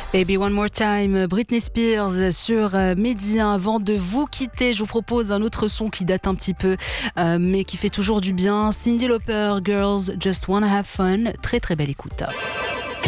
Baby One More Time, Britney Spears sur Mehdi. Avant de vous quitter, je vous propose un autre son qui date un petit peu, mais qui fait toujours du bien. Cyndi Lauper, Girls Just Wanna Have Fun. Très très belle écoute.